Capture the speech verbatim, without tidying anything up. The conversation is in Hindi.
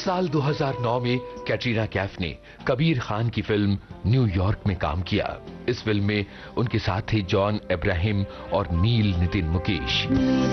साल दो हज़ार नौ में कैटरीना कैफ ने कबीर खान की फिल्म न्यूयॉर्क में काम किया। इस फिल्म में उनके साथ थे जॉन अब्राहम और नील नितिन मुकेश।